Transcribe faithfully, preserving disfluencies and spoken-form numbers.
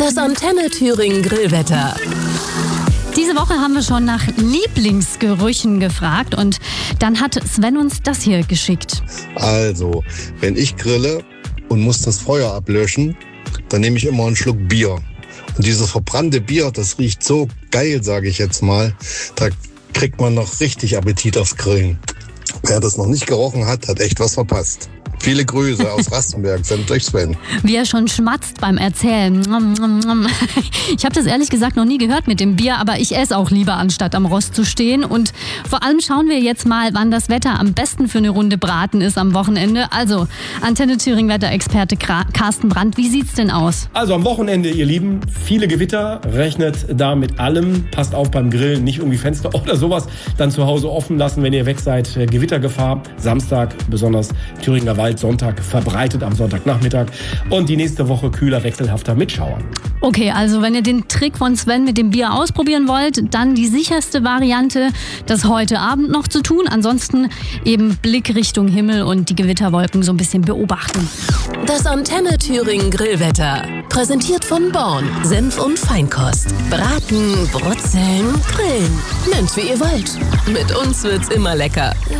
Das Antenne Thüringen Grillwetter. Diese Woche haben wir schon nach Lieblingsgerüchen gefragt und dann hat Sven uns das hier geschickt. Also, wenn ich grille und muss das Feuer ablöschen, dann nehme ich immer einen Schluck Bier. Und dieses verbrannte Bier, das riecht so geil, sage ich jetzt mal. Da kriegt man noch richtig Appetit aufs Grillen. Wer das noch nicht gerochen hat, hat echt was verpasst. Viele Grüße aus Rastenberg, sendet euch Sven. Wie er schon schmatzt beim Erzählen. Ich habe das ehrlich gesagt noch nie gehört mit dem Bier, aber ich esse auch lieber, anstatt am Rost zu stehen. Und vor allem schauen wir jetzt mal, wann das Wetter am besten für eine Runde Braten ist am Wochenende. Also, Antenne Thüringen Wetterexperte Carsten Brandt, wie sieht's denn aus? Also am Wochenende, ihr Lieben, viele Gewitter, rechnet da mit allem. Passt auf beim Grillen, nicht irgendwie Fenster oder sowas dann zu Hause offen lassen, wenn ihr weg seid. Gewittergefahr, Samstag besonders Thüringer Wald, Sonntag verbreitet am Sonntagnachmittag und die nächste Woche kühler, wechselhafter mit Schauern. Okay, also wenn ihr den Trick von Sven mit dem Bier ausprobieren wollt, dann die sicherste Variante, das heute Abend noch zu tun. Ansonsten eben Blick Richtung Himmel und die Gewitterwolken so ein bisschen beobachten. Das Antenne Thüringen Grillwetter. Präsentiert von Born. Senf und Feinkost. Braten, brutzeln, grillen. Nennt's wie ihr wollt. Mit uns wird's immer lecker.